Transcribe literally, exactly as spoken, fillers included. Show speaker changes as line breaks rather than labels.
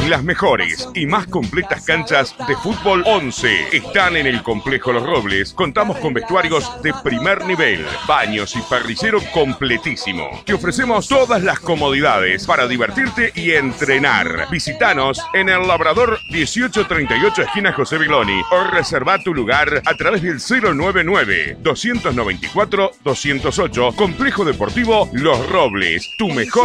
Las mejores y más completas canchas de fútbol once están en el Complejo Los Robles. Contamos con vestuarios de primer nivel, baños y parrillero completísimo. Te ofrecemos todas las comodidades para divertirte y entrenar. Visítanos en el Labrador dieciocho treinta y ocho, esquina José Belloni, o reserva tu lugar a través del cero nueve nueve, dos nueve cuatro, dos cero ocho. Complejo Deportivo Los Robles, tu mejor